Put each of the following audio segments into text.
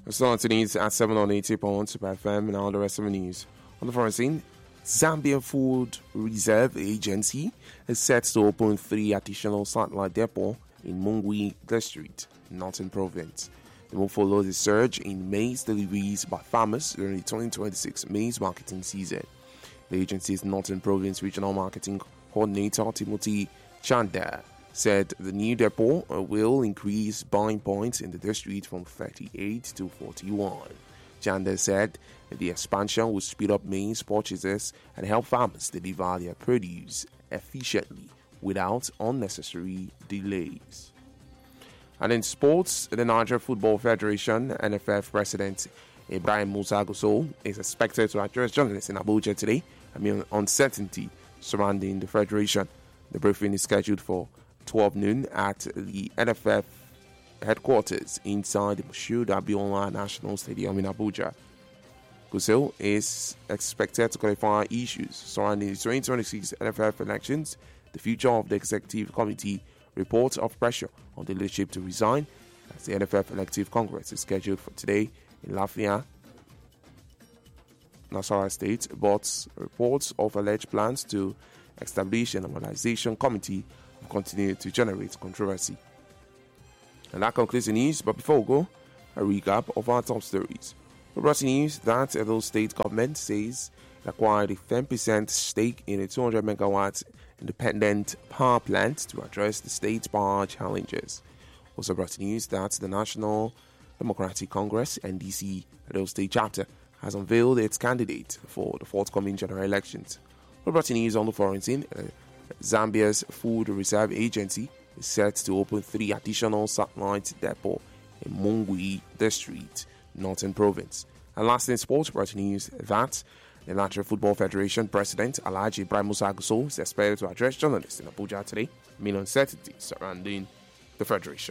So on to news at 7 on 80.1 Super FM and all the rest of the news. On the foreign scene, Zambian Food Reserve Agency is set to open 3 additional satellite depots in Mungwi District, Northern Province. The move follows a surge in maize deliveries by farmers during the 2026 maize marketing season. The agency's Northern Province Regional Marketing Coordinator Timothy Chanda said the new depot will increase buying points in the district from 38 to 41. Chanda said the expansion will speed up maize purchases and help farmers deliver their produce efficiently without unnecessary delays. And in sports, the Nigeria Football Federation NFF President Ibrahim Musa Gusau is expected to address journalists in Abuja today amid uncertainty surrounding the federation. The briefing is scheduled for 12 noon at the NFF headquarters inside the Moshood Abiola National Stadium in Abuja. Gusau is expected to clarify issues surrounding the 2026 NFF elections, the future of the executive committee, reports of pressure on the leadership to resign, as the NFF Elective Congress is scheduled for today in Lafia, Nasarawa State, but reports of alleged plans to establish a normalization committee will continue to generate controversy. And that concludes the news, but before we go, a recap of our top stories. We brought you news that Edo State government says it acquired a 10% stake in a 200 megawatt independent power plant to address the state's power challenges. Also brought news that the National Democratic Congress NDC Edo State chapter has unveiled its candidate for the forthcoming general elections. We brought news on the foreign scene. Zambia's Food Reserve Agency is set to open 3 additional satellite depots in Mungwi District, Northern Province. And last in sports, brought news that the Nigeria Football Federation President Alhaji Ibrahim Musa Gusau is expected to address journalists in Abuja today amid uncertainty surrounding the federation.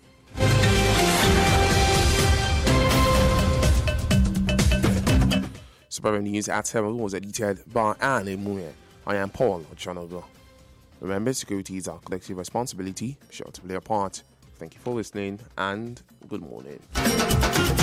Super News at 7 was edited by Anne Muye. I am Paul Ochonogo. Remember, security is our collective responsibility. Be sure to play a part. Thank you for listening and good morning.